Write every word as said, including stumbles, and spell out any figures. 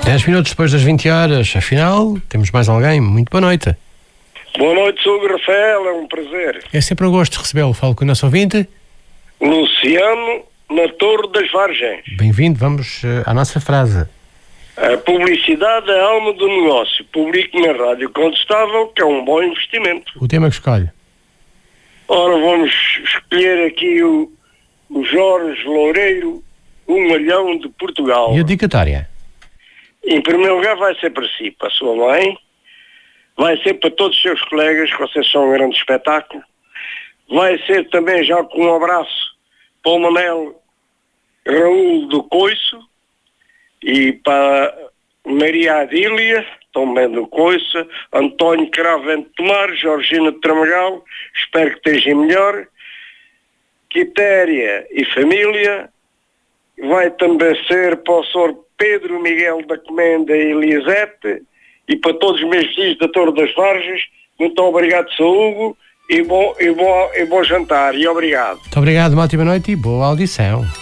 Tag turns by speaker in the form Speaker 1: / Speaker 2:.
Speaker 1: dez minutos depois das vinte horas, afinal, temos mais alguém. Muito boa noite.
Speaker 2: Boa noite, sou o Rafael, é um prazer.
Speaker 1: É sempre um gosto recebê-lo. Falo com o nosso ouvinte.
Speaker 2: Luciano, na Torre das Vargens.
Speaker 1: Bem-vindo, vamos uh, à nossa frase.
Speaker 2: A publicidade é a alma do negócio. Publique na rádio contestável, que é um bom investimento.
Speaker 1: O tema que escolhe?
Speaker 2: Ora, vamos escolher aqui o, o Jorge Loureiro, um milhão de Portugal.
Speaker 1: E a dedicatória?
Speaker 2: Em primeiro lugar vai ser para si, para a sua mãe, vai ser para todos os seus colegas, que vocês são um grande espetáculo, vai ser também já com um abraço para o Manel Raul do Coiço e para Maria Adília, também do Coiço, António Cravente Tomar, Georgina de Tramagal, espero que esteja melhor, Quitéria e família, vai também ser para o senhor Pedro Miguel da Comenda e Elisete, e para todos os meus filhos da Torre das Vargens, muito obrigado, Sr. Hugo, e bom, e, bom, e bom jantar, e obrigado.
Speaker 1: Muito obrigado, uma ótima noite e boa audição.